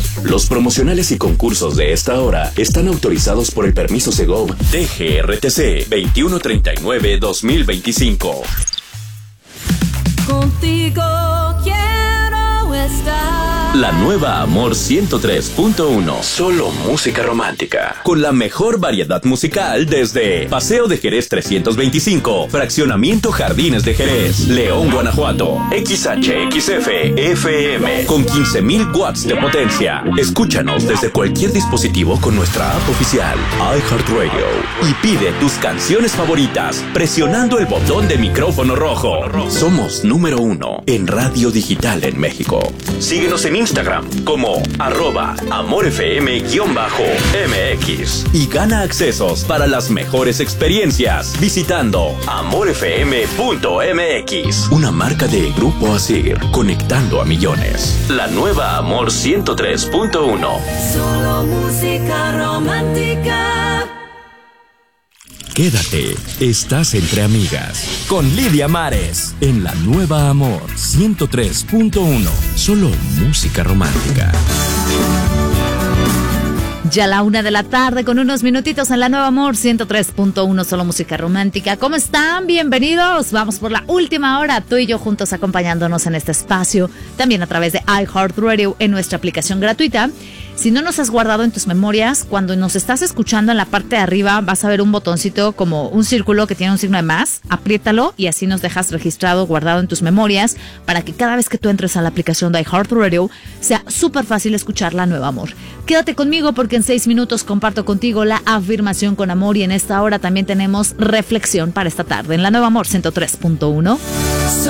Los promocionales y concursos de esta hora están autorizados por el permiso Segov DGRTC 2139-2025. Contigo quiero estar. La nueva Amor 103.1. Solo música romántica. Con la mejor variedad musical desde Paseo de Jerez 325, Fraccionamiento Jardines de Jerez, León, Guanajuato. XHXF FM con 15,000 watts de potencia. Escúchanos desde cualquier dispositivo con nuestra app oficial iHeartRadio y pide tus canciones favoritas presionando el botón de micrófono rojo. Somos número 1 en radio digital en México. Síguenos en Instagram como @amorfm_mx y gana accesos para las mejores experiencias visitando amorfm.mx. Una marca de Grupo Asir, conectando a millones. La nueva Amor 103.1. Solo música romántica. Quédate, estás entre amigas. Con Lidia Mares. En la nueva Amor 103.1. Solo música romántica. Ya la 1 de la tarde con unos minutitos en la nueva Amor 103.1, solo música romántica. ¿Cómo están? Bienvenidos. Vamos por la última hora, tú y yo juntos acompañándonos en este espacio. También a través de iHeartRadio en nuestra aplicación gratuita. Si no nos has guardado en tus memorias, cuando nos estás escuchando en la parte de arriba vas a ver un botoncito como un círculo que tiene un signo de más. Apriétalo y así nos dejas registrado, guardado en tus memorias para que cada vez que tú entres a la aplicación de iHeartRadio sea súper fácil escuchar la nueva Amor. Quédate conmigo porque en 6 minutos comparto contigo la afirmación con amor y en esta hora también tenemos reflexión para esta tarde en la nueva Amor 103.1.